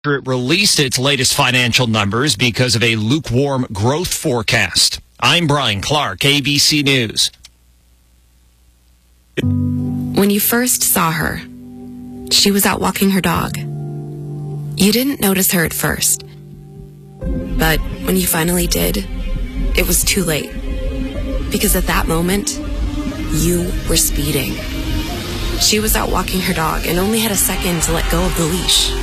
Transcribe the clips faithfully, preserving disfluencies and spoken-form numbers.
It released its latest financial numbers because of a lukewarm growth forecast. I'm Brian Clark, A B C News. When you first saw her, she was out walking her dog. You didn't notice her at first. But when you finally did, it was too late. Because at that moment, you were speeding. She was out walking her dog and only had a second to let go of the leash.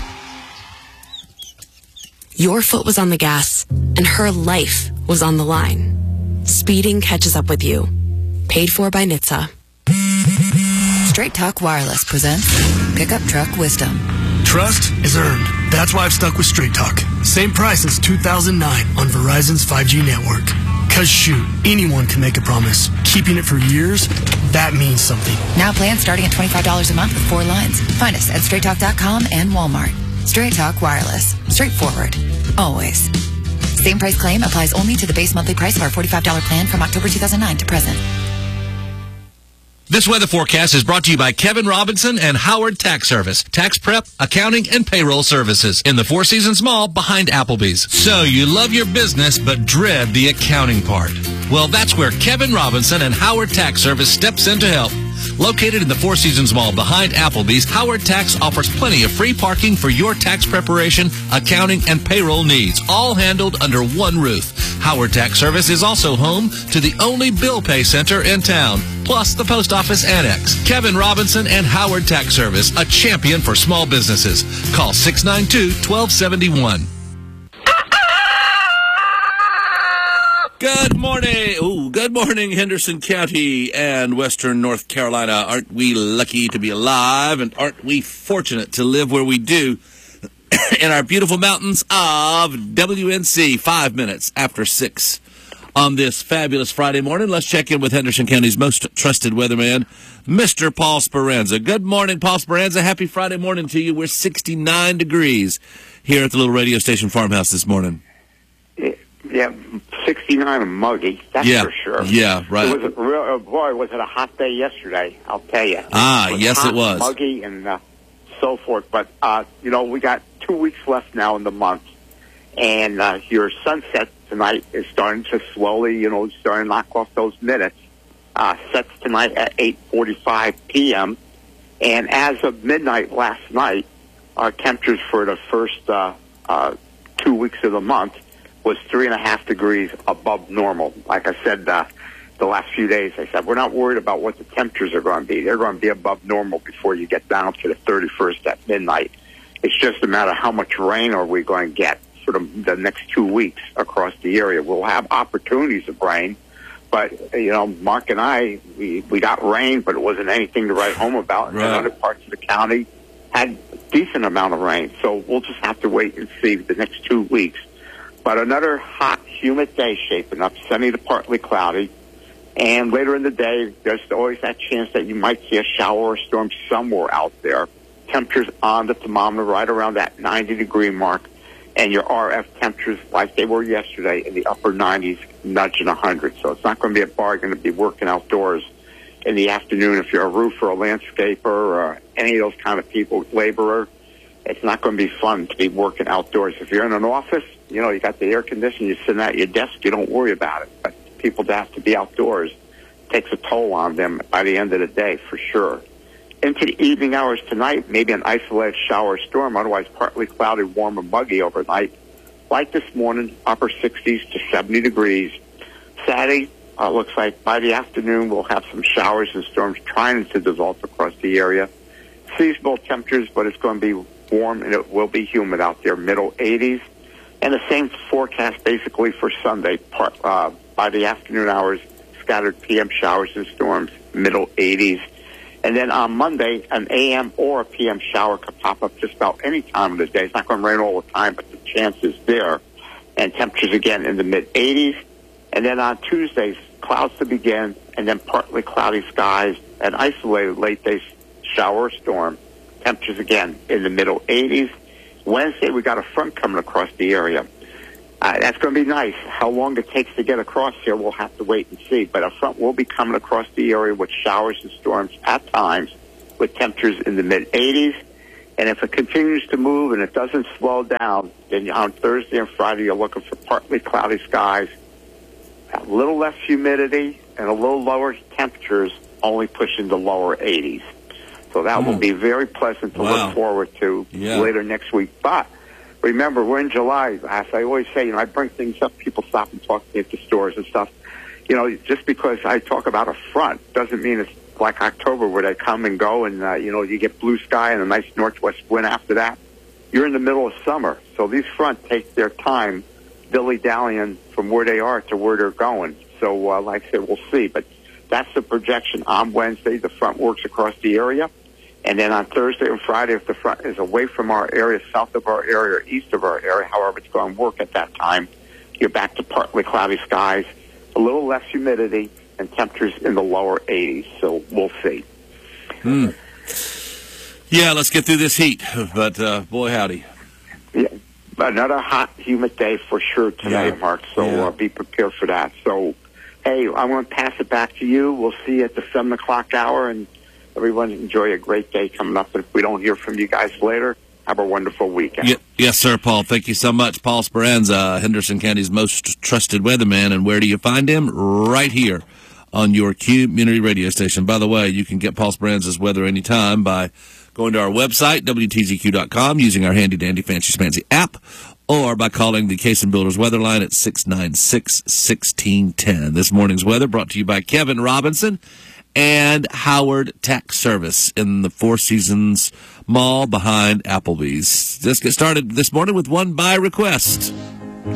Your foot was on the gas, and her life was on the line. Speeding catches up with you. Paid for by N H T S A. Straight Talk Wireless presents Pickup Truck Wisdom. Trust is earned. That's why I've stuck with Straight Talk. Same price as two thousand nine on Verizon's five G network. Cause shoot, anyone can make a promise. Keeping it for years, that means something. Now plans starting at twenty-five dollars a month with four lines. Find us at straight talk dot com and Walmart. Straight Talk Wireless. Straightforward. Always. Same price claim applies only to the base monthly price of our forty-five dollars plan from October two thousand nine to present. This weather forecast is brought to you by Kevin Robinson and Howard Tax Service. Tax prep, accounting, and payroll services. In the Four Seasons Mall behind Applebee's. So you love your business but dread the accounting part. Well, that's where Kevin Robinson and Howard Tax Service steps in to help. Located in the Four Seasons Mall behind Applebee's, Howard Tax offers plenty of free parking for your tax preparation, accounting, and payroll needs, all handled under one roof. Howard Tax Service is also home to the only bill pay center in town, plus the post office annex. Kevin Robinson and Howard Tax Service, a champion for small businesses. Call six nine two, one two seven one. Good morning. Ooh, good morning, Henderson County and Western North Carolina. Aren't we lucky to be alive, and aren't we fortunate to live where we do in our beautiful mountains of W N C? Five minutes after six on this fabulous Friday morning. Let's check in with Henderson County's most trusted weatherman, Mister Paul Speranza. Good morning, Paul Speranza. Happy Friday morning to you. We're sixty-nine degrees here at the little radio station farmhouse this morning. Yeah, sixty-nine and muggy, that's yeah. for sure. Yeah, right. It was a real, oh boy, was it a hot day yesterday, I'll tell you. Ah, it was yes hot, it was. Muggy and uh, so forth. But, uh, you know, we got two weeks left now in the month. And uh, your sunset tonight is starting to slowly, you know, starting to knock off those minutes. Uh, sets tonight at eight forty-five p.m. And as of midnight last night, our temperatures for the first uh, uh, two weeks of the month was three and a half degrees above normal. Like I said, uh, the last few days, I said, we're not worried about what the temperatures are going to be. They're going to be above normal before you get down to the thirty-first at midnight. It's just a matter of how much rain are we going to get for the, the next two weeks across the area. We'll have opportunities of rain, but, you know, Mark and I, we, we got rain, but it wasn't anything to write home about. Right. And other parts of the county had a decent amount of rain. So we'll just have to wait and see the next two weeks. But another hot, humid day shaping up, sunny to partly cloudy. And later in the day, there's always that chance that you might see a shower or storm somewhere out there. Temperatures on the thermometer right around that ninety degree mark. And your R F temperatures, like they were yesterday, in the upper nineties, nudging one hundred. So it's not going to be a bargain to be working outdoors in the afternoon if you're a roofer, a landscaper, or any of those kind of people, laborer. It's not going to be fun to be working outdoors. If you're in an office, you know, you got the air conditioning, you're sitting at your desk, you don't worry about it. But people that have to be outdoors takes a toll on them by the end of the day, for sure. Into the evening hours tonight, maybe an isolated shower or storm, otherwise partly cloudy, warm and muggy overnight. Like this morning, upper sixties to seventy degrees. Saturday, uh, looks like by the afternoon we'll have some showers and storms trying to develop across the area. Seasonable temperatures, but it's going to be warm and it will be humid out there, middle eighties. And the same forecast basically for Sunday. Part, uh, by the afternoon hours, scattered P M showers and storms, middle eighties. And then on Monday, an A M or a P M shower could pop up just about any time of the day. It's not going to rain all the time, but the chance is there. And temperatures again in the mid eighties. And then on Tuesdays, clouds to begin, and then partly cloudy skies, and isolated late day shower or storm. Temperatures again in the middle eighties. Wednesday, we got a front coming across the area. Uh, that's going to be nice. How long it takes to get across here, we'll have to wait and see. But a front will be coming across the area with showers and storms at times, with temperatures in the mid eighties. And if it continues to move and it doesn't slow down, then on Thursday and Friday you're looking for partly cloudy skies, a little less humidity, and a little lower temperatures, only pushing the lower eighties. So that mm. will be very pleasant to wow. look forward to yeah. later next week. But remember, we're in July. As I always say, you know, I bring things up, people stop and talk to me at the stores and stuff. You know, just because I talk about a front doesn't mean it's like October where they come and go and, uh, you know, you get blue sky and a nice northwest wind after that. You're in the middle of summer. So these fronts take their time dilly-dallying from where they are to where they're going. So, uh, like I said, we'll see. But that's the projection. On Wednesday, the front works across the area. And then on Thursday and Friday, if the front is away from our area, south of our area, or east of our area, however it's going to work at that time, you're back to partly cloudy skies, a little less humidity, and temperatures in the lower eighties. So we'll see. Hmm. Yeah, let's get through this heat. But, uh, boy, howdy. Yeah, another hot, humid day for sure today, yeah. Mark. So yeah. uh, be prepared for that. So, hey, I'm going to pass it back to you. We'll see you at the seven o'clock hour, and everyone enjoy a great day coming up. And if we don't hear from you guys later, have a wonderful weekend. Yeah, yes, sir, Paul. Thank you so much. Paul Speranza, Henderson County's most trusted weatherman. And where do you find him? Right here on your community radio station. By the way, you can get Paul Speranza's weather anytime by going to our website, W T Z Q dot com, using our handy-dandy fancy spancy app, or by calling the Cason Builders weather line at six nine six, one six one zero. This morning's weather brought to you by Kevin Robinson and Howard Tax Service in the Four Seasons Mall behind Applebee's. Let's get started this morning with one by request.